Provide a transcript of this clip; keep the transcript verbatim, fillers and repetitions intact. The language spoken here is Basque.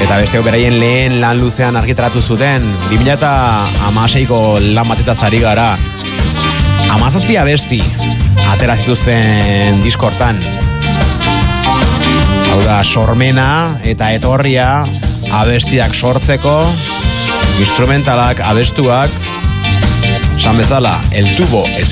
Eta besteok beraien lehen lan luzean argitaratu zuten, bi mila hamaseiko lan batetaz ari gara. Hamazazpi abesti atera zituzten diskortan. Hau da, sormena eta etorria abestiak sortzeko, instrumentalak, abestuak, esan bezala, el tubo es